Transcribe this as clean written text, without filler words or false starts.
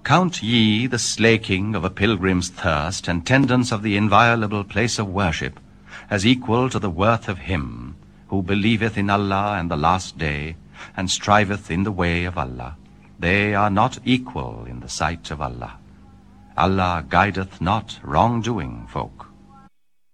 Count ye the slaking of a pilgrim's thirst and tendance of the inviolable place of worship as equal to the worth of him who believeth in Allah and the last day, and striveth in the way of Allah. They are not equal in the sight of Allah. Allah guideth not wrong-doing folk.